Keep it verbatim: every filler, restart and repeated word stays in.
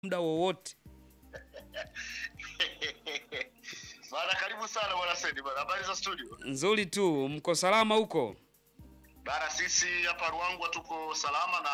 muda wowote. Bwana karibu sana bwana Said bwana. Habari za studio? Nzuri tu, mko salama huko? Bara sisi hapa Ruangwa tuko salama na